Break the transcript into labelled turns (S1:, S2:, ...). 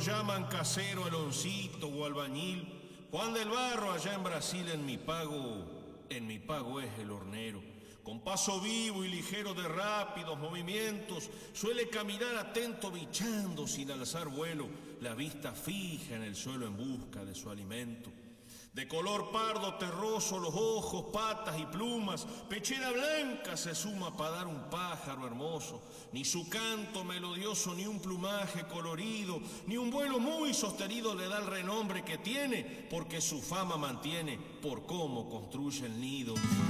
S1: llaman casero, eloncito o albañil. Juan del Barro allá en Brasil en mi pago es el hornero. Con paso vivo y ligero de rápidos movimientos, suele caminar atento bichando sin alzar vuelo, la vista fija en el suelo en busca de su alimento. De color pardo terroso los ojos, patas y plumas, pechera blanca se suma para dar un pájaro hermoso. Ni su canto melodioso, ni un plumaje colorido, ni un vuelo muy sostenido le da el renombre que tiene, porque su fama mantiene por cómo construye el nido.